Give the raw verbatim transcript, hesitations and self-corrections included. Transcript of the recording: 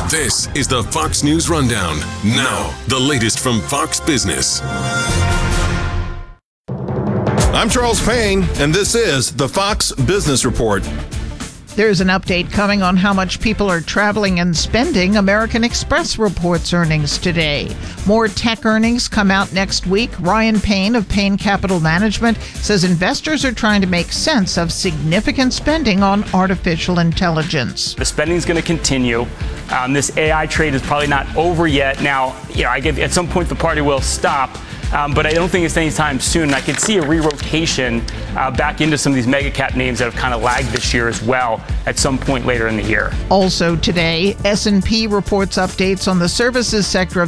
This is the Fox News Rundown. Now, the latest from Fox Business. I'm Charles Payne, and this is the Fox Business Report. There's an update coming on how much people are traveling and spending. American Express reports earnings today. More tech earnings come out next week. Ryan Payne of Payne Capital Management says investors are trying to make sense of significant spending on artificial intelligence. The spending is going to continue. Um, this A I trade is probably not over yet. Now, you know, I get at some point the party will stop. Um, but I don't think it's anytime soon. I could see a re-rotation uh, back into some of these mega cap names that have kind of lagged this year as well at some point later in the year. Also today, S and P reports updates on the services sector of